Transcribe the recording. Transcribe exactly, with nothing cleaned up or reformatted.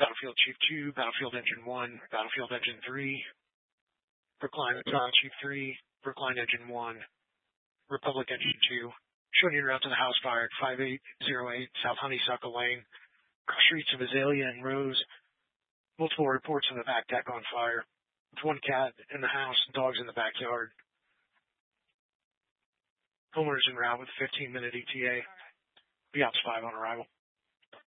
Battlefield Chief two, Battlefield Engine one, Battlefield Engine three, Brookline uh, Chief three, Brookline Engine one, Republic Engine two. Showing you around to the house fire at five eight zero eight South Honeysuckle Lane, across streets of Azalea and Rose. Multiple reports of the back deck on fire, with one cat in the house and dogs in the backyard. Homeowners en route with fifteen minute E T A. Be ops five on arrival.